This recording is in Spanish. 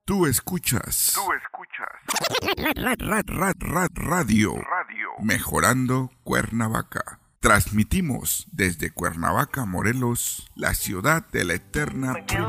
Tú escuchas. Radio. Mejorando Cuernavaca. Transmitimos desde Cuernavaca, Morelos, la ciudad de la eterna